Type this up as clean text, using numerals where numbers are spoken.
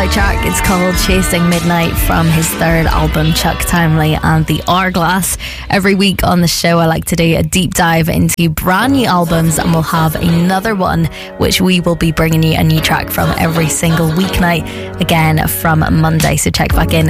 standout track. It's called Chasing Midnight from his third album, Chuck Townley and the Hourglass. Every week on the show, I like to do a deep dive into brand new albums, and we'll have another one which we will be bringing you a new track from every single weeknight, again from Monday. So check back in